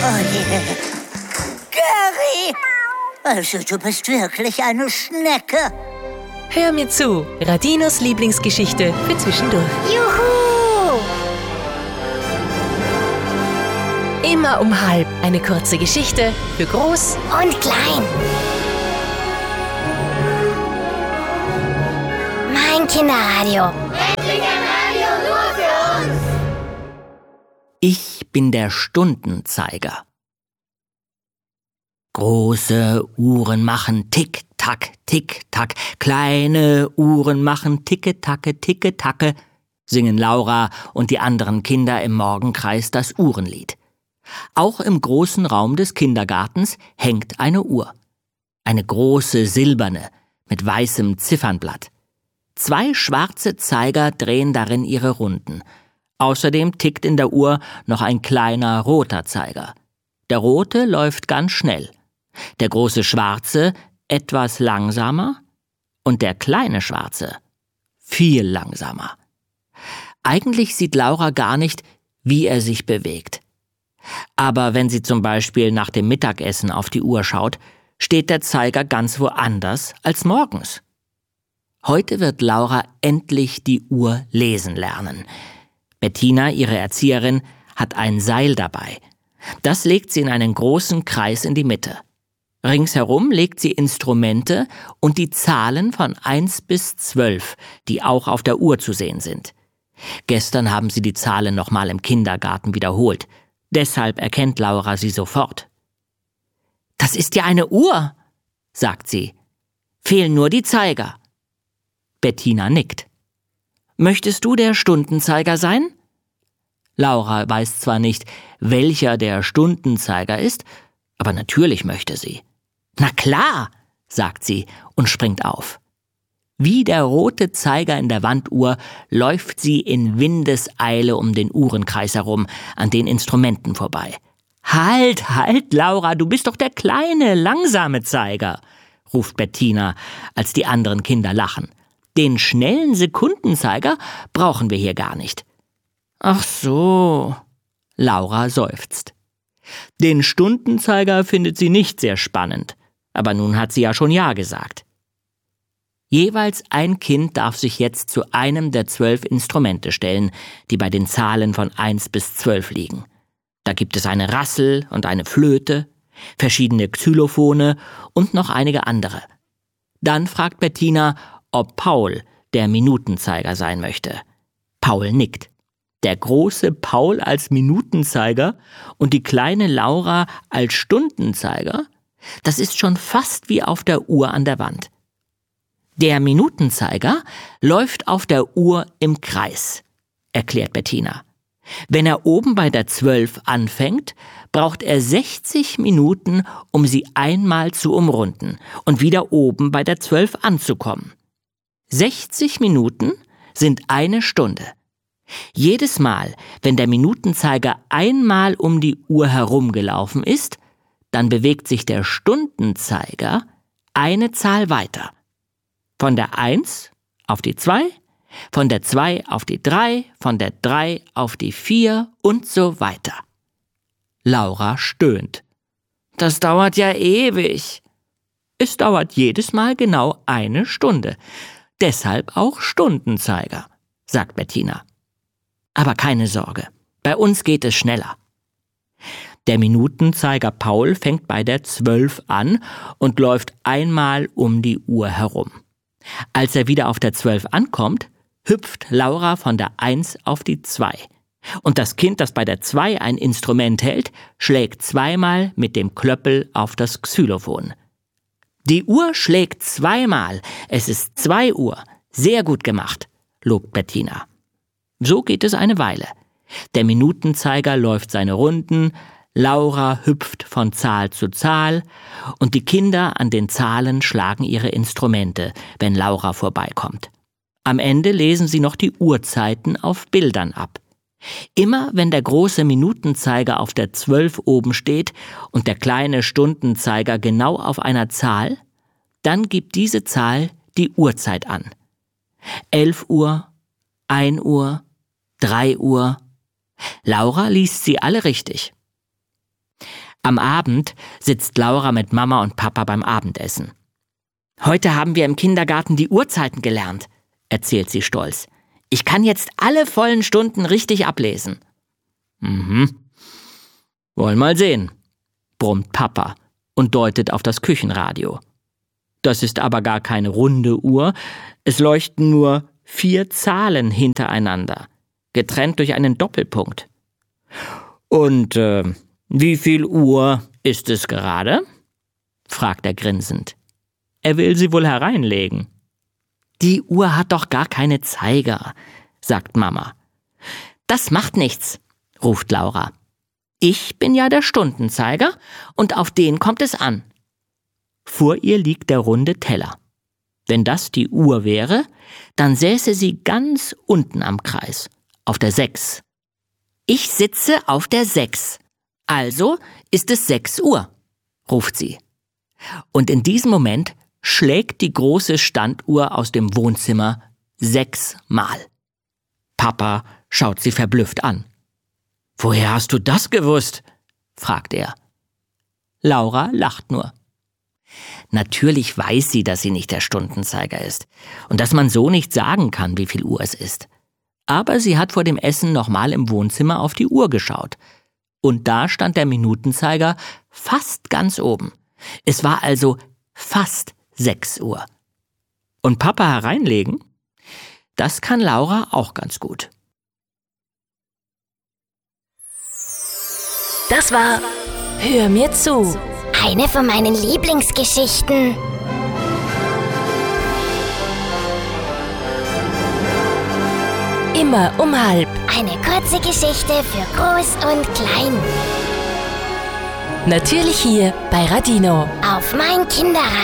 Oh je. Gary! Also, du bist wirklich eine Schnecke. Hör mir zu, Radinos Lieblingsgeschichte für zwischendurch. Juhu! Immer um 12:30 eine kurze Geschichte für groß Und klein. Mein Kinderradio. Endlich ein Radio nur für uns! Ich bin der Stundenzeiger. Große Uhren machen Tick-Tack, Tick-Tack. Kleine Uhren machen Ticke-Tacke, Ticke-Tacke, singen Laura und die anderen Kinder im Morgenkreis das Uhrenlied. Auch im großen Raum des Kindergartens hängt eine Uhr. Eine große silberne mit weißem Ziffernblatt. 2 schwarze Zeiger drehen darin ihre Runden. Außerdem tickt in der Uhr noch ein kleiner roter Zeiger. Der rote läuft ganz schnell, der große schwarze etwas langsamer und der kleine schwarze viel langsamer. Eigentlich sieht Laura gar nicht, wie er sich bewegt. Aber wenn sie zum Beispiel nach dem Mittagessen auf die Uhr schaut, steht der Zeiger ganz woanders als morgens. Heute wird Laura endlich die Uhr lesen lernen. Bettina, ihre Erzieherin, hat ein Seil dabei. Das legt sie in einen großen Kreis in die Mitte. Ringsherum legt sie Instrumente und die Zahlen von 1 bis 12, die auch auf der Uhr zu sehen sind. Gestern haben sie die Zahlen nochmal im Kindergarten wiederholt. Deshalb erkennt Laura sie sofort. »Das ist ja eine Uhr«, sagt sie. »Fehlen nur die Zeiger.« Bettina nickt. »Möchtest du der Stundenzeiger sein?« Laura weiß zwar nicht, welcher der Stundenzeiger ist, aber natürlich möchte sie. »Na klar«, sagt sie und springt auf. Wie der rote Zeiger in der Wanduhr läuft sie in Windeseile um den Uhrenkreis herum, an den Instrumenten vorbei. »Halt, halt, Laura, du bist doch der kleine, langsame Zeiger«, ruft Bettina, als die anderen Kinder lachen. »Den schnellen Sekundenzeiger brauchen wir hier gar nicht.« »Ach so«, Laura seufzt. Den Stundenzeiger findet sie nicht sehr spannend, aber nun hat sie ja schon Ja gesagt. Jeweils ein Kind darf sich jetzt zu einem der 12 Instrumente stellen, die bei den Zahlen von 1 bis 12 liegen. Da gibt es eine Rassel und eine Flöte, verschiedene Xylophone und noch einige andere. Dann fragt Bettina, ob Paul der Minutenzeiger sein möchte. Paul nickt. Der große Paul als Minutenzeiger und die kleine Laura als Stundenzeiger, das ist schon fast wie auf der Uhr an der Wand. Der Minutenzeiger läuft auf der Uhr im Kreis, erklärt Bettina. Wenn er oben bei der 12 anfängt, braucht er 60 Minuten, um sie einmal zu umrunden und wieder oben bei der 12 anzukommen. 60 Minuten sind 1 Stunde. Jedes Mal, wenn der Minutenzeiger einmal um die Uhr herumgelaufen ist, dann bewegt sich der Stundenzeiger eine Zahl weiter. Von der 1 auf die 2, von der 2 auf die 3, von der 3 auf die 4 und so weiter. Laura stöhnt. Das dauert ja ewig. Es dauert jedes Mal genau 1 Stunde. Deshalb auch Stundenzeiger, sagt Bettina. Aber keine Sorge, bei uns geht es schneller. Der Minutenzeiger Paul fängt bei der 12 an und läuft einmal um die Uhr herum. Als er wieder auf der 12 ankommt, hüpft Laura von der 1 auf die 2. Und das Kind, das bei der 2 ein Instrument hält, schlägt zweimal mit dem Klöppel auf das Xylophon. Die Uhr schlägt zweimal. Es ist 2 Uhr. Sehr gut gemacht, lobt Bettina. So geht es eine Weile. Der Minutenzeiger läuft seine Runden, Laura hüpft von Zahl zu Zahl und die Kinder an den Zahlen schlagen ihre Instrumente, wenn Laura vorbeikommt. Am Ende lesen sie noch die Uhrzeiten auf Bildern ab. Immer wenn der große Minutenzeiger auf der 12 oben steht und der kleine Stundenzeiger genau auf einer Zahl, dann gibt diese Zahl die Uhrzeit an. 11 Uhr, 1 Uhr, 3 Uhr. Laura liest sie alle richtig. Am Abend sitzt Laura mit Mama und Papa beim Abendessen. »Heute haben wir im Kindergarten die Uhrzeiten gelernt«, erzählt sie stolz. »Ich kann jetzt alle vollen Stunden richtig ablesen.« »Wollen mal sehen«, brummt Papa und deutet auf das Küchenradio. Das ist aber gar keine runde Uhr, es leuchten nur 4 Zahlen hintereinander, getrennt durch einen Doppelpunkt. »Und wie viel Uhr ist es gerade?« fragt er grinsend. Er will sie wohl hereinlegen. »Die Uhr hat doch gar keine Zeiger«, sagt Mama. »Das macht nichts«, ruft Laura. »Ich bin ja der Stundenzeiger und auf den kommt es an.« Vor ihr liegt der runde Teller. Wenn das die Uhr wäre, dann säße sie ganz unten am Kreis, auf der 6. »Ich sitze auf der 6. Also ist es 6 Uhr«, ruft sie. Und in diesem Moment schlägt die große Standuhr aus dem Wohnzimmer 6 Mal. Papa schaut sie verblüfft an. »Woher hast du das gewusst?« fragt er. Laura lacht nur. Natürlich weiß sie, dass sie nicht der Stundenzeiger ist und dass man so nicht sagen kann, wie viel Uhr es ist. Aber sie hat vor dem Essen nochmal im Wohnzimmer auf die Uhr geschaut. Und da stand der Minutenzeiger fast ganz oben. Es war also fast 6 Uhr. Und Papa hereinlegen? Das kann Laura auch ganz gut. Das war Hör mir zu. Eine von meinen Lieblingsgeschichten. Immer um halb. Eine kurze Geschichte für Groß und Klein. Natürlich hier bei Radino. Auf mein Kinderradio.